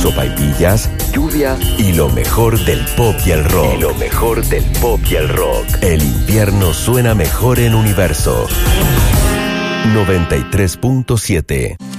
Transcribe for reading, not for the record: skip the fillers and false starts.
sopaipillas, lluvia y lo mejor del pop y el rock. El invierno suena mejor en Universo 93.7.